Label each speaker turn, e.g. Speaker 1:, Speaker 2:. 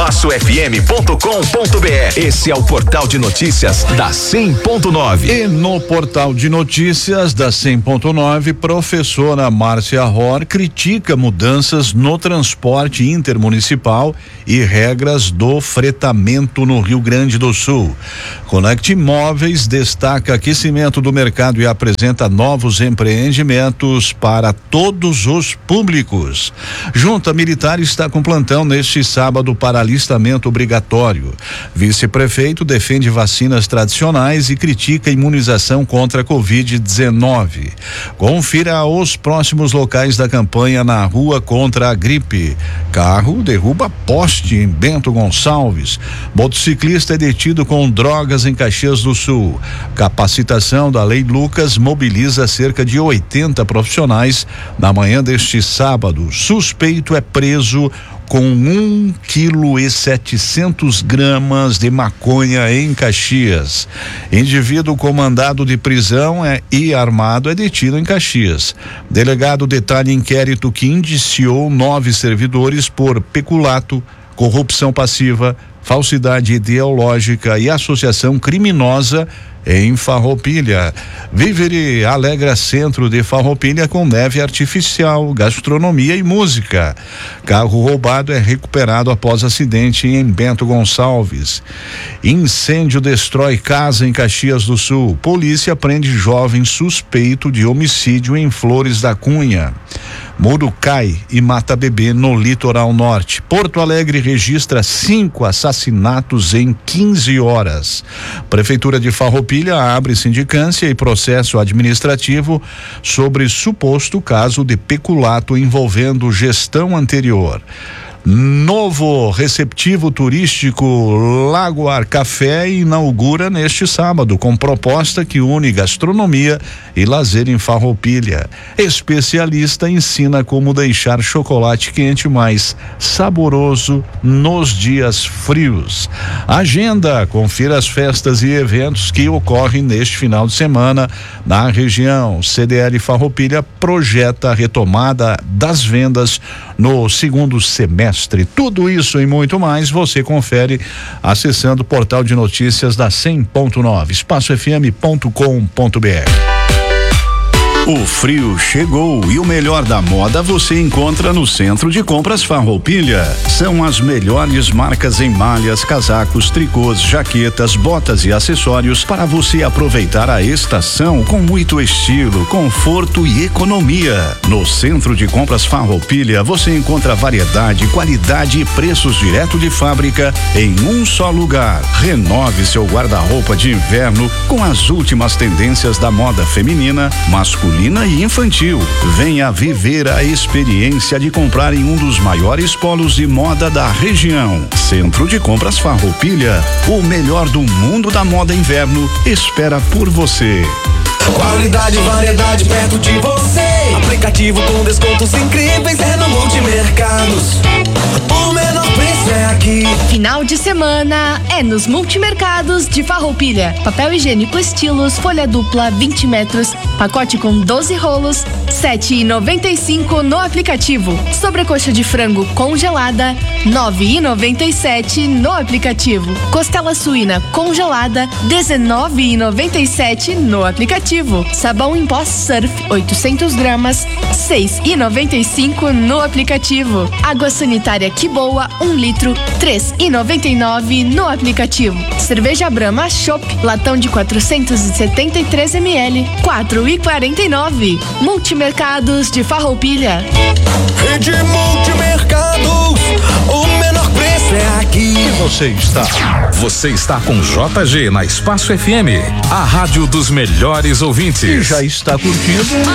Speaker 1: espaçofm.com.br. Esse é o portal de notícias da 100.9.
Speaker 2: E no portal de notícias da 100.9, professora Márcia Ror critica mudanças no transporte intermunicipal e regras do fretamento no Rio Grande do Sul. Conect Imóveis destaca aquecimento do mercado e apresenta novos empreendimentos para todos os públicos. Junta Militar está com plantão neste sábado para alistamento obrigatório. Vice-prefeito defende vacinas tradicionais e critica a imunização contra a Covid-19. Confira os próximos locais da campanha na rua contra a gripe. Carro derruba poste em Bento Gonçalves. Motociclista é detido com drogas em Caxias do Sul. Capacitação da Lei Lucas mobiliza cerca de 80 profissionais na manhã deste sábado. Suspeito é preso com 1,7 kg de maconha em Caxias. Indivíduo com mandado de prisão e armado é detido em Caxias. Delegado detalha inquérito que indiciou 9 servidores por peculato, corrupção passiva, falsidade ideológica e associação criminosa em Farroupilha. Vivere alegra centro de Farroupilha com neve artificial, gastronomia e música. Carro roubado é recuperado após acidente em Bento Gonçalves. Incêndio destrói casa em Caxias do Sul. Polícia prende jovem suspeito de homicídio em Flores da Cunha. Muro cai e mata bebê no litoral norte. Porto Alegre registra 5 assassinatos em 15 horas. Prefeitura de Farroupilha abre sindicância e processo administrativo sobre suposto caso de peculato envolvendo gestão anterior. Novo receptivo turístico Lagoar Café inaugura neste sábado com proposta que une gastronomia e lazer em Farroupilha. Especialista ensina como deixar chocolate quente mais saboroso nos dias frios. Agenda, confira as festas e eventos que ocorrem neste final de semana na região. CDL Farroupilha projeta a retomada das vendas no segundo semestre. Tudo isso e muito mais você confere acessando o portal de notícias da 100.9, espaçofm.com.br. O frio chegou e o melhor da moda você encontra no Centro de Compras Farroupilha. São as melhores marcas em malhas, casacos, tricôs, jaquetas, botas e acessórios para você aproveitar a estação com muito estilo, conforto e economia. No Centro de Compras Farroupilha você encontra variedade, qualidade e preços direto de fábrica em um só lugar. Renove seu guarda-roupa de inverno com as últimas tendências da moda feminina, masculina e infantil. Venha viver a experiência de comprar em um dos maiores polos de moda da região. Centro de Compras Farroupilha, o melhor do mundo da moda inverno espera por você.
Speaker 3: Qualidade e variedade perto de você. Aplicativo com descontos incríveis é no Multimercados. O menor preço é aqui.
Speaker 4: Final de semana é nos Multimercados de Farroupilha. Papel higiênico Estilos, folha dupla 20 metros, pacote com 12 rolos, R$7,95 no aplicativo. Sobrecoxa de frango congelada, R$9,97 no aplicativo. Costela suína congelada, R$19,97 no aplicativo. Sabão em pó Surf 800 gramas, R$6,95 no aplicativo. Água sanitária Que Boa 1 litro, R$3,99 no aplicativo. Cerveja Brahma Chopp, latão de 473 ml, R$4,49. Multimercados de Farroupilha.
Speaker 3: Rede Multimercados, o menor preço é aqui.
Speaker 1: Você está com JG na Espaço FM, a rádio dos melhores ouvintes.
Speaker 2: E já está curtindo